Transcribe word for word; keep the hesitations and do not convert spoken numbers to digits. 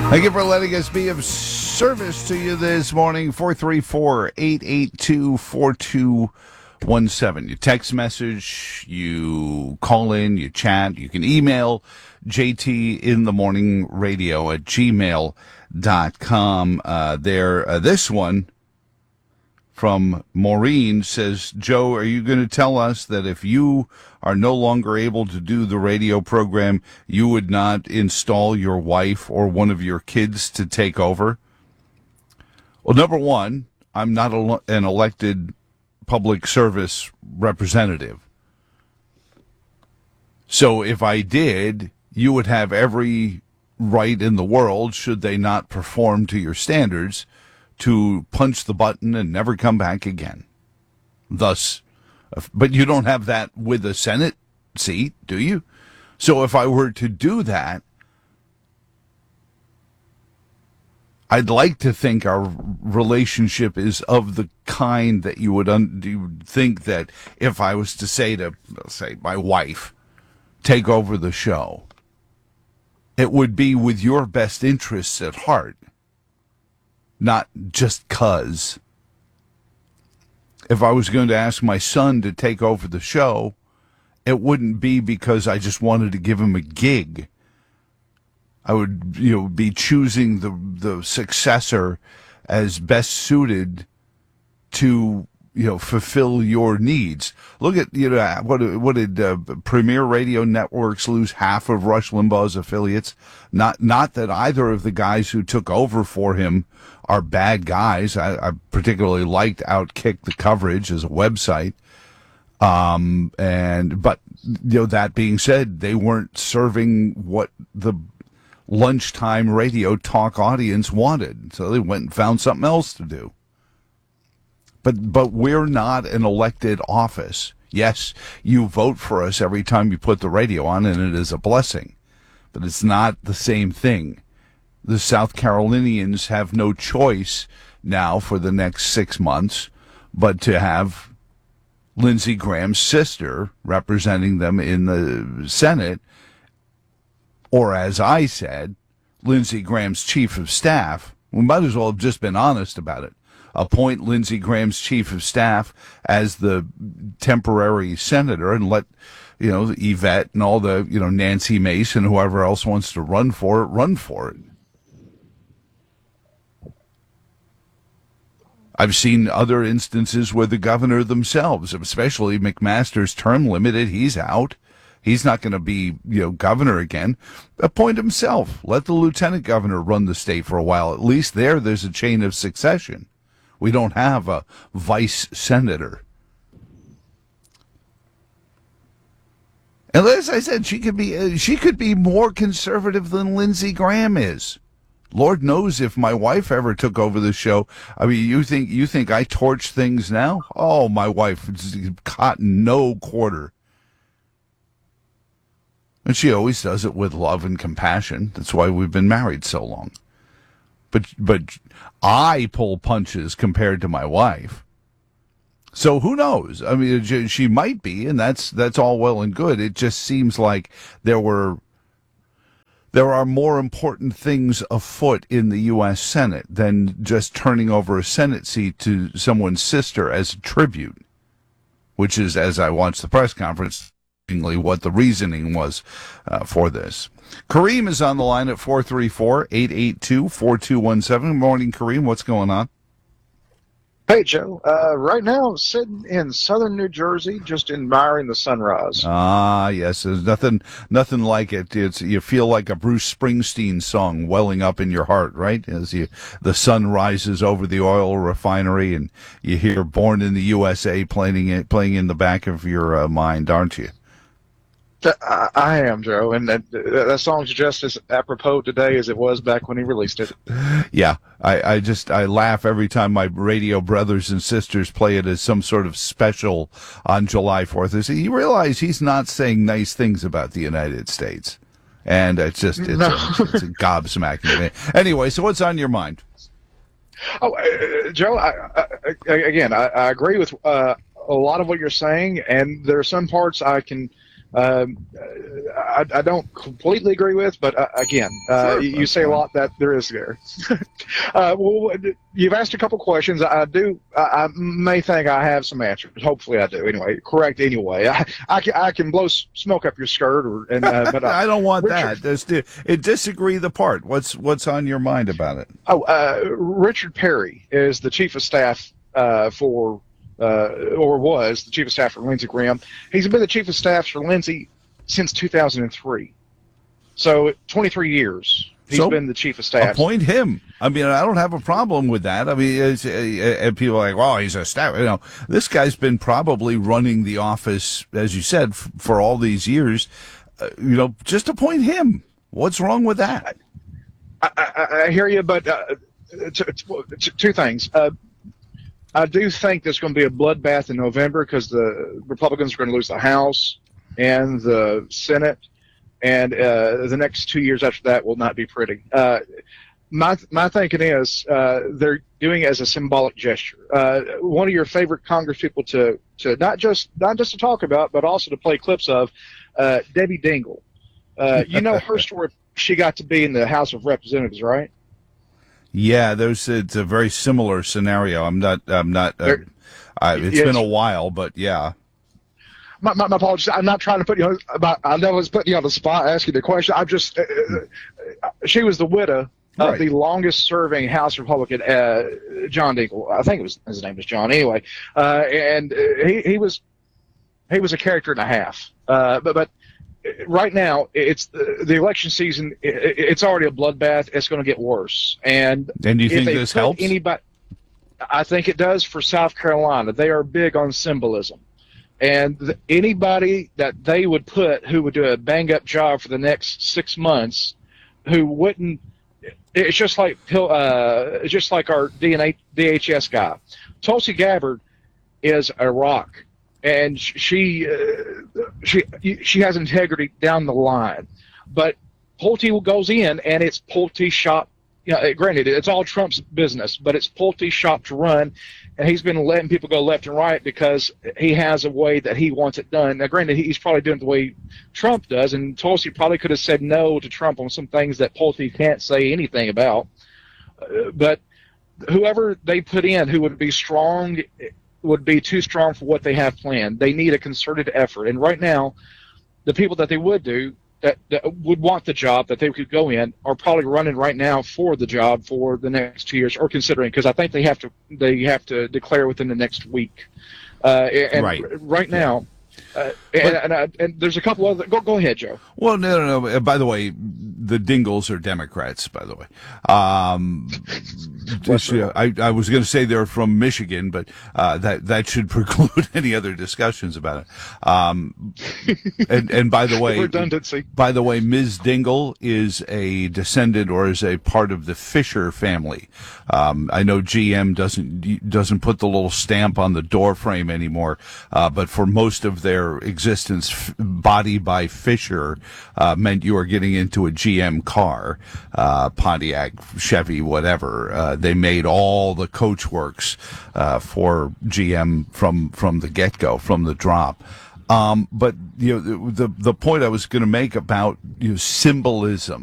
Thank you for letting us be of service to you this morning. four three four, eight eight two, four two one seven. You text message, you call in, you chat, you can email J T in the morning radio at gmail dot com. Uh, there, uh, this one from Maureen says, Joe, are you going to tell us that if you are no longer able to do the radio program, you would not install your wife or one of your kids to take over? Well, number one, I'm not a, an elected public service representative. So if I did, you would have every right in the world, should they not perform to your standards, to punch the button and never come back again. Thus, but you don't have that with a Senate seat, do you? So if I were to do that, I'd like to think our relationship is of the kind that you would, un- you would think that if I was to say to, let's say, my wife, take over the show, it would be with your best interests at heart. Not just 'cause. If I was going to ask my son to take over the show, it wouldn't be because I just wanted to give him a gig. I would, you know, be choosing the the successor as best suited to, you know, fulfill your needs. Look at, you know, what what did uh, Premier Radio Networks lose half of Rush Limbaugh's affiliates? Not not that either of the guys who took over for him are bad guys. I, I particularly liked Outkick the Coverage as a website. Um, and but you know, that being said, they weren't serving what the lunchtime radio talk audience wanted, so they went and found something else to do. But but we're not an elected office. Yes, you vote for us every time you put the radio on, and it is a blessing. But it's not the same thing. The South Carolinians have no choice now for the next six months but to have Lindsey Graham's sister representing them in the Senate, or as I said, Lindsey Graham's chief of staff. We might as well have just been honest about it. Appoint Lindsey Graham's chief of staff as the temporary senator and let, you know, Yvette and all the, you know, Nancy Mace and whoever else wants to run for it, run for it. I've seen other instances where the governor themselves, especially McMaster's term limited, he's out. He's not going to be, you know, governor again. Appoint himself. Let the lieutenant governor run the state for a while. At least there, there's a chain of succession. We don't have a vice senator. And as I said, she could be uh, she could be more conservative than Lindsey Graham is. Lord knows if my wife ever took over the show. I mean, you think you think I torch things now? Oh, my wife caught no quarter. And she always does it with love and compassion. That's why we've been married so long. But but I pull punches compared to my wife. So who knows? I mean, she might be, and that's that's all well and good. It just seems like there were there are more important things afoot in the U S Senate than just turning over a Senate seat to someone's sister as a tribute, which is, as I watched the press conference, what the reasoning was uh, for this. Kareem is on the line at four three four, eight eight two, four two one seven. Good morning, Kareem. What's going on? Hey, Joe. Uh, right now, I'm sitting in southern New Jersey, just admiring the sunrise. Ah, yes. There's nothing nothing like it. It's, you feel like a Bruce Springsteen song welling up in your heart, right? As you, the sun rises over the oil refinery and you hear Born in the U S A playing, playing in the back of your uh, mind, aren't you? I, I am, Joe, and that, that song's just as apropos today as it was back when he released it. Yeah, I, I just I laugh every time my radio brothers and sisters play it as some sort of special on July fourth. I say, you realize he's not saying nice things about the United States, and it's just it's, no. a, it's a gobsmacking. Anyway, so what's on your mind? Oh, uh, Joe, I, I, again, I, I agree with uh, a lot of what you're saying, and there are some parts I can um, I, I don't completely agree with, but uh, again, uh, Sure, you that's say a fine. lot that there is there. uh, well, you've asked a couple questions. I do. I, I may think I have some answers. Hopefully, I do. Anyway, correct anyway. I, I, can, I can blow s- smoke up your skirt, or and uh, but uh, I don't want Richard, that. There's di- it disagree the part. What's what's on your mind about it? oh, uh, Richard Perry is the chief of staff uh, for. Uh, or was the chief of staff for Lindsey Graham. He's been the chief of staff for Lindsey since two thousand three. So twenty-three years he's So, been the chief of staff. Appoint him. I mean, I don't have a problem with that. I mean, it's, uh, and people are like, well, he's a staff. You know, this guy's been probably running the office, as you said, f- for all these years. Uh, you know, just appoint him. What's wrong with that? I, I, I hear you, but uh, t- t- two things. Uh, I do think there's going to be a bloodbath in November because the Republicans are going to lose the House and the Senate, and uh, the next two years after that will not be pretty. Uh, my my thinking is uh, they're doing it as a symbolic gesture. Uh, one of your favorite Congress people to to not just not just to talk about, but also to play clips of, uh, Debbie Dingell. Uh, you know her story. She got to be in the House of Representatives, right? Yeah, there's it's a very similar scenario. I'm not. I'm not. Uh, I, it's Yes. been a while, but yeah. My, my, my apologies. I'm not trying to put you on. About, I know I was putting you on the spot, asking the question. I'm just. Uh, uh, she was the widow of Right. the longest-serving House Republican, uh, John Dingell. I think it was his name was John. Anyway, uh, and uh, he he was he was a character and a half. Uh, but but right now it's the, the election season. It, it's already a bloodbath. It's going to get worse. And And do you if think they this put helps? Anybody, I think it does for South Carolina. They are big on symbolism. And th- anybody that they would put who would do a bang up job for the next six months, who wouldn't, it's just like Pil- uh, it's just like our D N A D H S guy, Tulsi Gabbard is a rock, and sh- she uh, she she has integrity down the line, but Pulte goes in and it's Pulte shop. You know, granted, it's all Trump's business, but it's Pulte's shop to run, and he's been letting people go left and right because he has a way that he wants it done. Now, granted, he's probably doing it the way Trump does, and Tulsi probably could have said no to Trump on some things that Pulte can't say anything about. Uh, but whoever they put in who would be strong would be too strong for what they have planned. They need a concerted effort, and right now, the people that they would do, That, that would want the job that they could go in are probably running right now for the job for the next two years or considering, because I think they have to they have to declare within the next week. Uh, and Right. r- right now, uh, and, and, uh, and there's a couple other. Go go ahead, Joe. Well, no, no, no. By the way, the Dingles are Democrats. By the way, um, just, uh, I, I was going to say they're from Michigan, but uh, that that should preclude any other discussions about it. Um, and and by the way, Redundancy. by the way, Miz Dingell is a descendant or is a part of the Fisher family. Um, I know G M doesn't doesn't put the little stamp on the door frame anymore, uh, but for most of their existence, f- body by Fisher uh, meant you were getting into a G M car, uh, Pontiac, Chevy, whatever. Uh, they made all the coach works uh, for G M from from the get go, from the drop. Um, but you know the the, the point I was going to make about you know, symbolism.